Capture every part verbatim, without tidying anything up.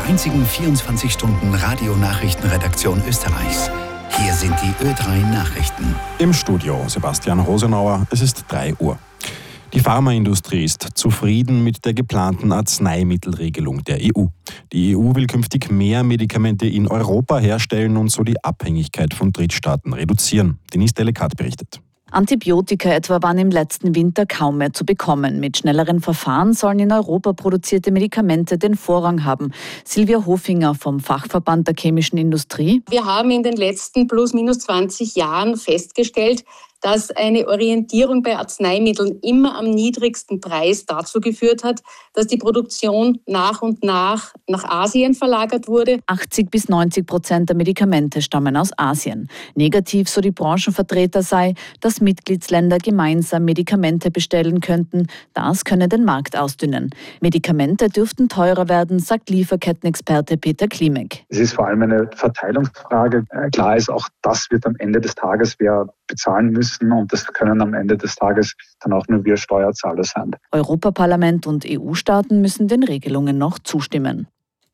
der einzigen vierundzwanzig-Stunden-Radio-Nachrichtenredaktion Österreichs. Hier sind die Ö drei Nachrichten. Im Studio Sebastian Rosenauer, es ist drei Uhr. Die Pharmaindustrie ist zufrieden mit der geplanten Arzneimittelregelung der E U. Die E U will künftig mehr Medikamente in Europa herstellen und so die Abhängigkeit von Drittstaaten reduzieren. Denise Delekat berichtet. Antibiotika etwa waren im letzten Winter kaum mehr zu bekommen. Mit schnelleren Verfahren sollen in Europa produzierte Medikamente den Vorrang haben. Silvia Hofinger vom Fachverband der chemischen Industrie. Wir haben in den letzten plus minus zwanzig Jahren festgestellt, dass eine Orientierung bei Arzneimitteln immer am niedrigsten Preis dazu geführt hat, dass die Produktion nach und nach nach Asien verlagert wurde. achtzig bis neunzig Prozent der Medikamente stammen aus Asien. Negativ, so die Branchenvertreter, sei, dass Mitgliedsländer gemeinsam Medikamente bestellen könnten. Das könne den Markt ausdünnen. Medikamente dürften teurer werden, sagt Lieferkettenexperte Peter Klimek. Es ist vor allem eine Verteilungsfrage. Klar ist, auch das wird am Ende des Tages wer bezahlen müssen und das können am Ende des Tages dann auch nur wir Steuerzahler sein. Europaparlament und E U-Staaten müssen den Regelungen noch zustimmen.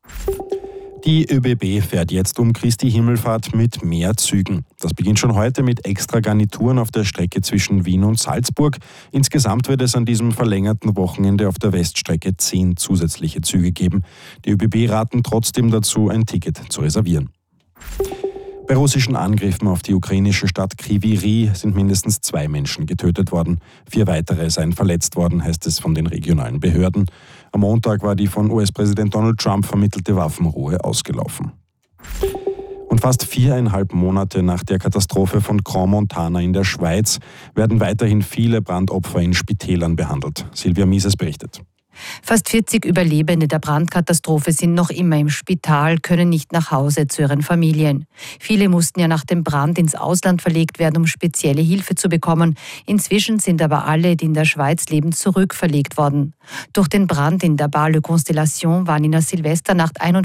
Die ÖBB fährt jetzt um Christi Himmelfahrt mit mehr Zügen. Das beginnt schon heute mit extra Garnituren auf der Strecke zwischen Wien und Salzburg. Insgesamt wird es an diesem verlängerten Wochenende auf der Weststrecke zehn zusätzliche Züge geben. Die ÖBB raten trotzdem dazu, ein Ticket zu reservieren. Bei russischen Angriffen auf die ukrainische Stadt Kryvyi Rih sind mindestens zwei Menschen getötet worden. Vier weitere seien verletzt worden, heißt es von den regionalen Behörden. Am Montag war die von U S-Präsident Donald Trump vermittelte Waffenruhe ausgelaufen. Und fast viereinhalb Monate nach der Katastrophe von Crans-Montana in der Schweiz werden weiterhin viele Brandopfer in Spitälern behandelt. Silvia Mieses berichtet. Fast vierzig Überlebende der Brandkatastrophe sind noch immer im Spital, können nicht nach Hause zu ihren Familien. Viele mussten ja nach dem Brand ins Ausland verlegt werden, um spezielle Hilfe zu bekommen. Inzwischen sind aber alle, die in der Schweiz leben, zurückverlegt worden. Durch den Brand in der Bar Le Constellation waren in der Silvesternacht